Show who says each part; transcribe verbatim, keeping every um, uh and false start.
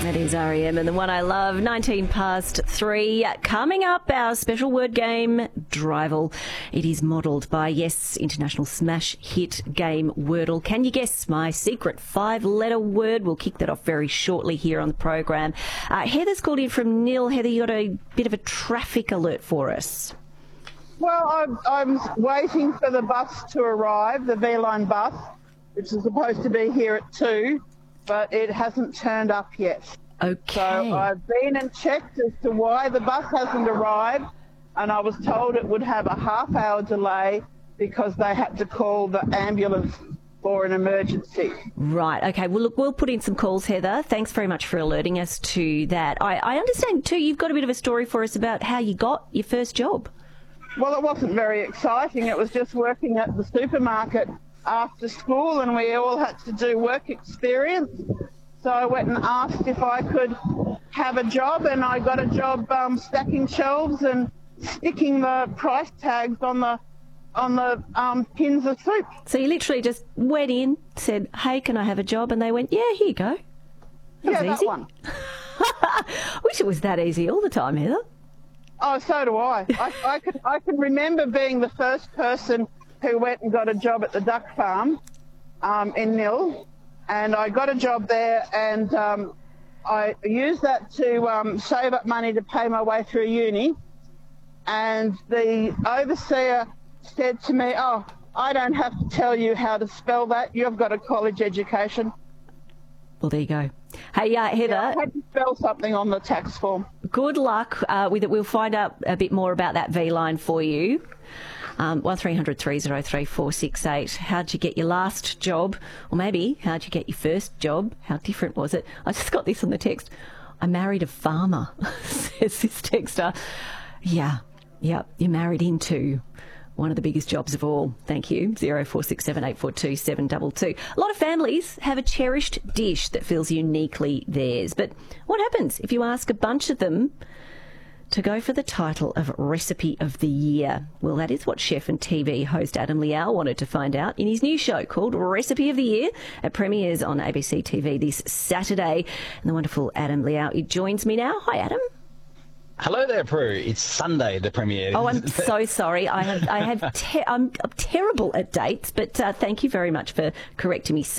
Speaker 1: That is R E M and the one I love, nineteen past three. Coming up, our special word game, Drivel. It is modelled by, yes, international smash hit game Wordle. Can you guess my secret five-letter word? We'll kick that off very shortly here on the program. Uh, Heather's called in from Nil. Heather, you got a bit of a traffic alert for us.
Speaker 2: Well, I'm, I'm waiting for the bus to arrive, the V-Line bus, which is supposed to be here at two, but it hasn't turned up yet.
Speaker 1: Okay.
Speaker 2: So I've been and checked as to why the bus hasn't arrived, and I was told it would have a half-hour delay because they had to call the ambulance for an emergency.
Speaker 1: Right, okay. Well, look, we'll put in some calls, Heather. Thanks very much for alerting us to that. I, I understand, too, you've got a bit of a story for us about how you got your first job.
Speaker 2: Well, it wasn't very exciting. It was just working at the supermarket after school, and we all had to do work experience. So I went and asked if I could have a job, and I got a job um, stacking shelves and sticking the price tags on the on the um, tins of soup.
Speaker 1: So you literally just went in, said, hey, can I have a job? And they went, yeah, here you go. That
Speaker 2: yeah,
Speaker 1: was
Speaker 2: that
Speaker 1: easy.
Speaker 2: one.
Speaker 1: I wish it was that easy all the time, Heather.
Speaker 2: Oh, so do I. I, I, could, I can remember being the first person who went and got a job at the duck farm um, in Nil, and I got a job there, and um, I used that to um, save up money to pay my way through uni, and the overseer said to me, oh, I don't have to tell you how to spell that. You've got a college education.
Speaker 1: Well, there you go. Hey, uh, Heather.
Speaker 2: Yeah, I had to spell something on the tax form.
Speaker 1: Good luck uh, with it. We'll find out a bit more about that V-Line for you. Um, one three hundred three oh three four six eight. How'd you get your last job? Or maybe, how'd you get your first job? How different was it? I just got this on the text. I married a farmer, says this texter. Yeah, yeah, you married into one of the biggest jobs of all. Thank you. zero four six seven eight four two seven two two. A lot of families have a cherished dish that feels uniquely theirs. But what happens if you ask a bunch of them to go for the title of Recipe of the Year? Well, that is what chef and T V host Adam Liao wanted to find out in his new show called Recipe of the Year. It premieres on A B C T V this Saturday. And the wonderful Adam Liao, he joins me now. Hi, Adam.
Speaker 3: Hello there, Prue. It's Sunday, the premiere.
Speaker 1: Oh, I'm so sorry. I have, I have, te- I'm, I'm terrible at dates, but uh, thank you very much for correcting me.